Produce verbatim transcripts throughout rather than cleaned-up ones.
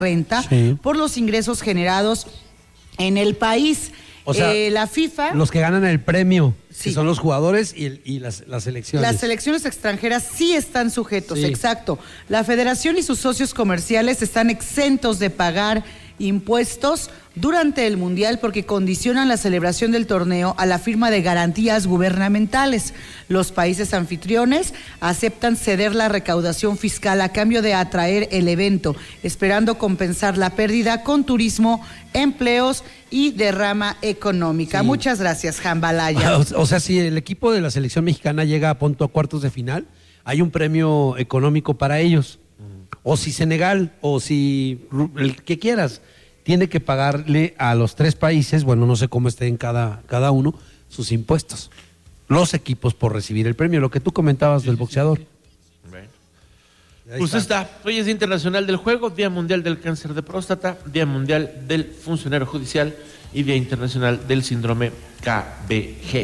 renta sí. por los ingresos generados en el país. O sea, eh, la FIFA... Los que ganan el premio, sí. que son los jugadores y, y las, las selecciones. Las selecciones extranjeras sí están sujetos, sí. exacto. La federación y sus socios comerciales están exentos de pagar impuestos durante el Mundial porque condicionan la celebración del torneo a la firma de garantías gubernamentales. Los países anfitriones aceptan ceder la recaudación fiscal a cambio de atraer el evento, esperando compensar la pérdida con turismo, empleos y derrama económica. Sí. Muchas gracias, Jambalaya. O, o sea, si el equipo de la selección mexicana llega a punto a cuartos de final, hay un premio económico para ellos. O si Senegal, o si el que quieras, tiene que pagarle a los tres países, bueno, no sé cómo estén cada, cada uno, sus impuestos. Los equipos por recibir el premio, lo que tú comentabas sí, del boxeador. Sí, sí. Bueno. Pues está. está, hoy es Día Internacional del Juego, Día Mundial del Cáncer de Próstata, Día Mundial del Funcionario Judicial y Día Internacional del Síndrome K B G.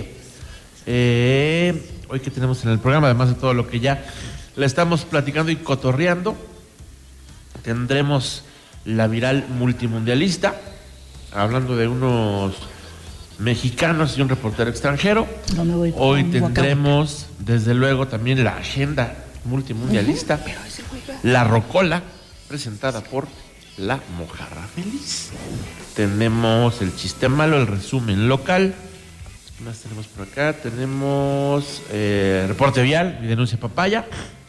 Eh, hoy que tenemos en el programa, además de todo lo que ya le estamos platicando y cotorreando, tendremos la viral multimundialista, hablando de unos mexicanos y un reportero extranjero. No me voy Hoy tendremos, desde luego, también la agenda multimundialista, uh-huh. La Rocola, presentada por La Mojarra Feliz. Tenemos el chiste malo, el resumen local. ¿Qué más tenemos por acá? Tenemos eh, reporte vial, mi denuncia papaya.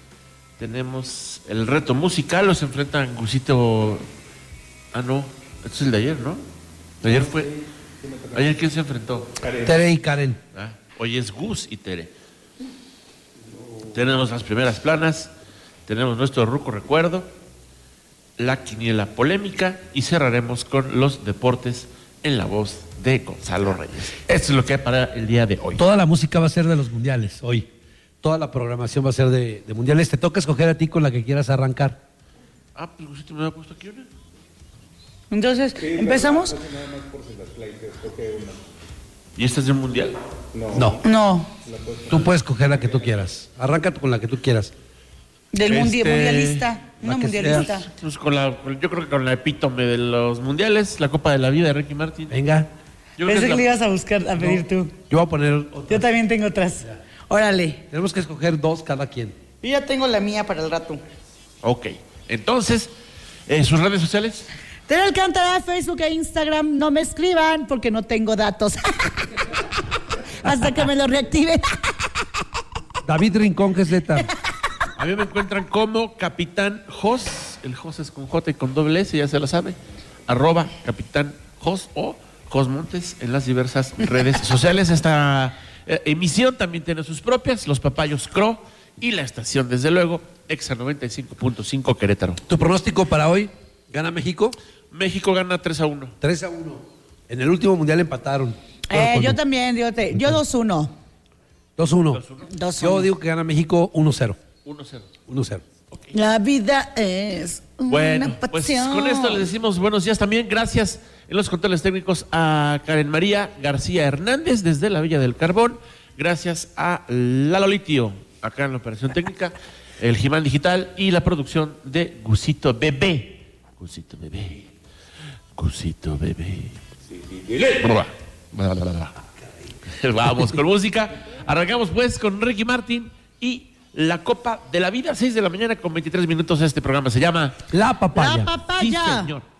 Tenemos el reto musical, los enfrentan Gusito... Ah, no, este es el de ayer, ¿no? De ayer fue... ¿Ayer quién se enfrentó? Karen. Tere y Karen. Ah, hoy es Gus y Tere. Tenemos las primeras planas, tenemos nuestro ruco recuerdo, la quiniela polémica y cerraremos con los deportes en la voz de Gonzalo Reyes. Esto es lo que hay para el día de hoy. Toda la música va a ser de los mundiales hoy. Toda la programación va a ser de, de mundiales. Te toca escoger a ti con la que quieras arrancar. Ah, pues Gusito me había puesto aquí una. Entonces, sí, ¿empezamos? ¿Y esta es del mundial? No. No. no. Tú puedes escoger la que tú quieras. Arranca con la que tú quieras. Del este, mundi mundialista. Una mundialista. Sea, pues con la, yo creo que con la epítome de los mundiales, la Copa de la Vida de Ricky Martin. Venga. Yo Pensé que, que la... le ibas a buscar, a pedir no. tú. Yo voy a poner otras. Yo también tengo otras. Ya. Órale. Tenemos que escoger dos cada quien. Yo ya tengo la mía para el rato. Ok. Entonces, ¿en sus redes sociales? Tere Alcántara, Facebook e Instagram. No me escriban porque no tengo datos. Hasta que me lo reactiven. David Rincón, que es Z. A mí me encuentran como Capitán Jos. El Jos es con J y con doble S, ya se lo sabe. Arroba Capitán Jos o Jos Montes en las diversas redes sociales. Esta eh, emisión también tiene sus propias, Los Papayos Cro y la estación, desde luego, Exa noventa y cinco punto cinco Querétaro. ¿Tu pronóstico para hoy? ¿Gana México? México gana tres a uno. tres a uno. En el último mundial empataron. Eh, yo también, yo, te, yo dos uno. dos uno. dos uno. Yo digo que gana México uno cero. uno cero. uno cero. Okay. La vida es una bueno, pasión. Pues con esto les decimos buenos días también. Gracias en los controles técnicos a Karen María García Hernández desde la Villa del Carbón. Gracias a Lalo Litio acá en la operación técnica, el Jimán Digital y la producción de Gusito Bebé. Gusito Bebé. Gusito Bebé. Sí, dile. Vamos con música. Arrancamos pues con Ricky Martin y la Copa de la Vida, seis de la mañana con veintitrés minutos. Este programa se llama La Papaya. La Papaya. Sí, señor.